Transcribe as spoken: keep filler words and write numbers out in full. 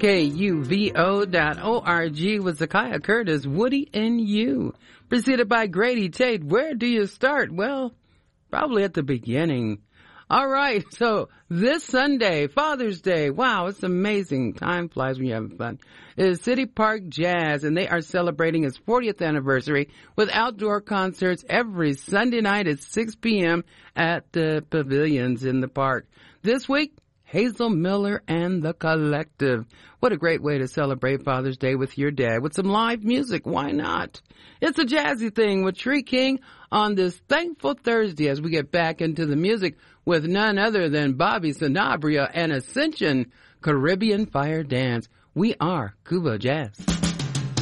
K U V O dot O R G with Zakiah Curtis, Woody and You. Preceded by Grady Tate. Where do you start? Well, probably at the beginning. All right, so this Sunday, Father's Day, wow, it's amazing. Time flies when you're having fun. Is City Park Jazz, and they are celebrating its fortieth anniversary with outdoor concerts every Sunday night at six p.m. at the pavilions in the park. This week, Hazel Miller and the Collective. What a great way to celebrate Father's Day with your dad, with some live music. Why not? It's a jazzy thing with Tree King on this thankful Thursday as we get back into the music with none other than Bobby Sanabria and Ascension Caribbean Fire Dance. We are Cuba Jazz.